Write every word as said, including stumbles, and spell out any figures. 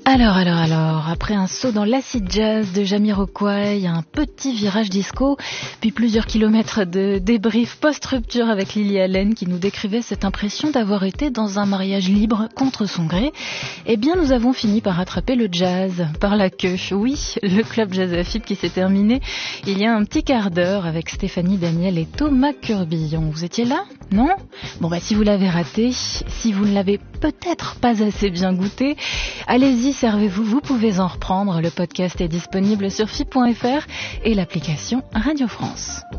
Alors, alors, alors, après un saut dans l'acid jazz de Jamiroquai, un petit virage disco, puis plusieurs kilomètres de débrief post-rupture avec Lily Allen qui nous décrivait cette impression d'avoir été dans un mariage libre contre son gré, eh bien nous avons fini par attraper le jazz par la queue. Oui, le club Jazz A F I B qui s'est terminé il y a un petit quart d'heure avec Stéphanie Daniel et Thomas Curbillon. Vous étiez là? Non? Bon bah si vous l'avez raté, si vous ne l'avez peut-être pas assez bien goûté, allez-y, servez-vous, vous pouvez en reprendre. Le podcast est disponible sur F I B point F R et l'application Radio France.